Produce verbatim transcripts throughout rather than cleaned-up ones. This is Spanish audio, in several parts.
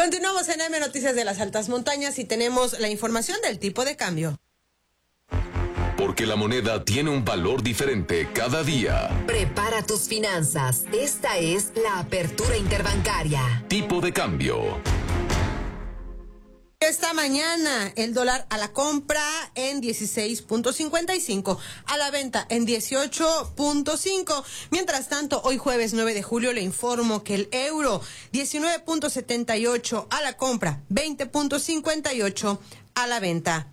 Continuamos en A M Noticias de las Altas Montañas y tenemos la información del tipo de cambio. Porque la moneda tiene un valor diferente cada día. Prepara tus finanzas. Esta es la apertura interbancaria. Tipo de cambio. Esta mañana el dólar a la compra en dieciséis punto cincuenta y cinco, a la venta en dieciocho punto cinco. Mientras tanto, hoy jueves nueve de julio le informo que el euro diecinueve punto setenta y ocho a la compra, veinte punto cincuenta y ocho a la venta.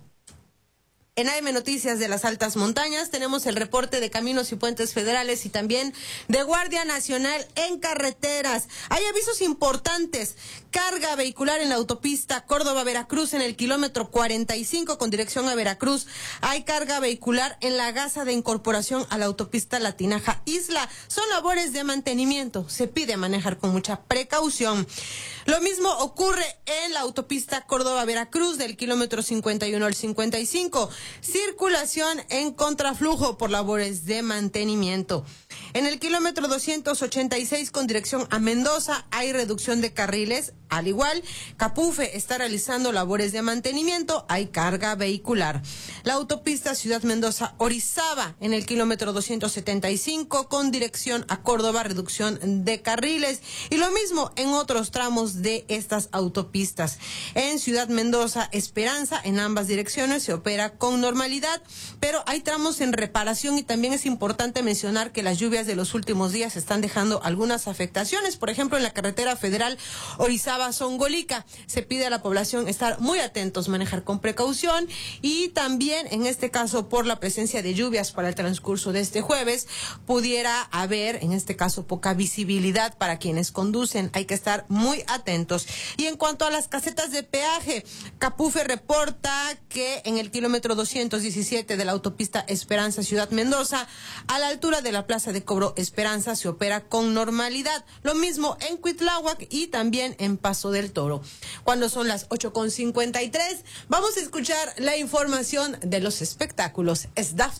En A M Noticias de las Altas Montañas tenemos el reporte de Caminos y Puentes Federales y también de Guardia Nacional en carreteras. Hay avisos importantes. Carga vehicular en la autopista Córdoba-Veracruz en el kilómetro cuarenta y cinco con dirección a Veracruz. Hay carga vehicular en la gasa de incorporación a la autopista Latinaja-Isla. Son labores de mantenimiento. Se pide manejar con mucha precaución. Lo mismo ocurre en la autopista Córdoba-Veracruz del kilómetro cincuenta y uno al cincuenta y cinco. Circulación en contraflujo por labores de mantenimiento. En el kilómetro doscientos ochenta y seis con dirección a Mendoza hay reducción de carriles. Al igual, Capufe está realizando labores de mantenimiento, hay carga vehicular. La autopista Ciudad Mendoza-Orizaba en el kilómetro doscientos setenta y cinco con dirección a Córdoba, reducción de carriles. Y lo mismo en otros tramos de estas autopistas. En Ciudad Mendoza-Esperanza, en ambas direcciones se opera con normalidad, pero hay tramos en reparación y también es importante mencionar que las lluvias de los últimos días están dejando algunas afectaciones. Por ejemplo, en la carretera federal Orizaba-Songolica se pide a la población estar muy atentos, manejar con precaución y también en este caso por la presencia de lluvias para el transcurso de este jueves pudiera haber en este caso poca visibilidad para quienes conducen. Hay que estar muy atentos. Y en cuanto a las casetas de peaje, Capufe reporta que en el kilómetro doscientos diecisiete de la autopista Esperanza Ciudad Mendoza, a la altura de la plaza de cobro Esperanza se opera con normalidad. Lo mismo en Cuitláhuac y también en Paso del Toro. Cuando son las ocho con cincuenta y tres, vamos a escuchar la información de los espectáculos. Es Daf.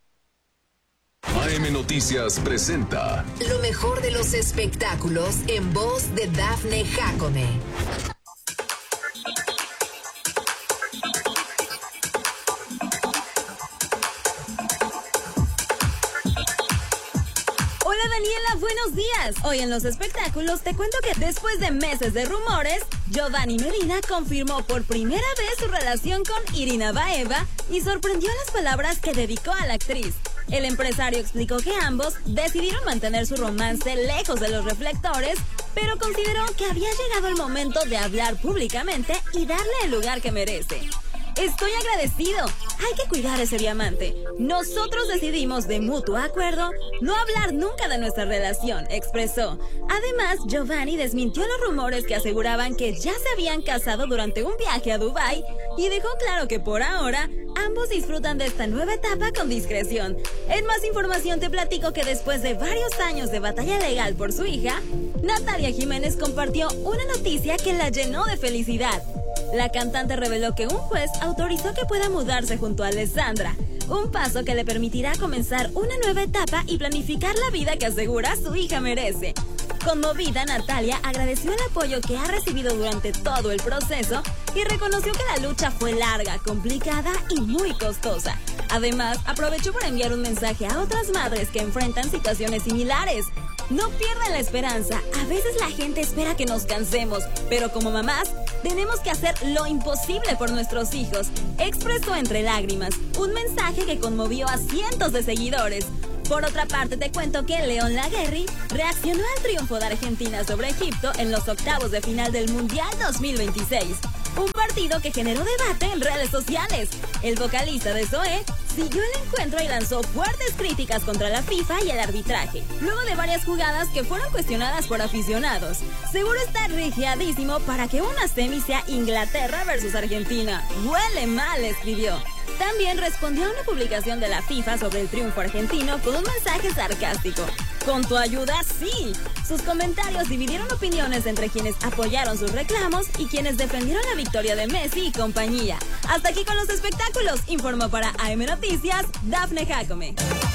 A M Noticias presenta lo mejor de los espectáculos en voz de Dafne Jacome. Hola Daniela, buenos días. Hoy en los espectáculos te cuento que después de meses de rumores, Giovanni Medina confirmó por primera vez su relación con Irina Baeva y sorprendió las palabras que dedicó a la actriz. El empresario explicó que ambos decidieron mantener su romance lejos de los reflectores, pero consideró que había llegado el momento de hablar públicamente y darle el lugar que merece. Estoy agradecido. Hay que cuidar ese diamante. Nosotros decidimos de mutuo acuerdo no hablar nunca de nuestra relación, expresó. Además, Giovanni desmintió los rumores que aseguraban que ya se habían casado durante un viaje a Dubái y dejó claro que por ahora ambos disfrutan de esta nueva etapa con discreción. En más información te platico que después de varios años de batalla legal por su hija, Natalia Jiménez compartió una noticia que la llenó de felicidad. La cantante reveló que un juez autorizó que pueda mudarse junto a Alessandra, un paso que le permitirá comenzar una nueva etapa y planificar la vida que asegura su hija merece. Conmovida, Natalia agradeció el apoyo que ha recibido durante todo el proceso y reconoció que la lucha fue larga, complicada y muy costosa. Además, aprovechó para enviar un mensaje a otras madres que enfrentan situaciones similares. No pierdan la esperanza. A veces la gente espera que nos cansemos, pero como mamás tenemos que hacer lo imposible por nuestros hijos, expresó entre lágrimas, un mensaje que conmovió a cientos de seguidores. Por otra parte, te cuento que León Laguerri reaccionó al triunfo de Argentina sobre Egipto en los octavos de final del Mundial dos mil veintiséis. Un partido que generó debate en redes sociales. El vocalista de Zoé siguió el encuentro y lanzó fuertes críticas contra la FIFA y el arbitraje, luego de varias jugadas que fueron cuestionadas por aficionados. Seguro está rigiadísimo para que una semi sea Inglaterra versus Argentina. Huele mal, escribió. También respondió a una publicación de la FIFA sobre el triunfo argentino con un mensaje sarcástico. Con tu ayuda, sí. Sus comentarios dividieron opiniones entre quienes apoyaron sus reclamos y quienes defendieron la victoria de Messi y compañía. Hasta aquí con los espectáculos, informó para A M Noticias, Dafne Jacome.